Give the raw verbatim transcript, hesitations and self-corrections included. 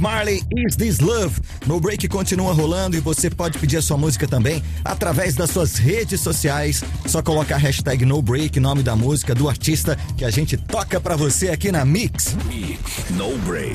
Marley, Is This Love? No Break continua rolando e você pode pedir a sua música também através das suas redes sociais. Só colocar a hashtag No Break, nome da música, do artista, que a gente toca pra você aqui na Mix. Mix No Break.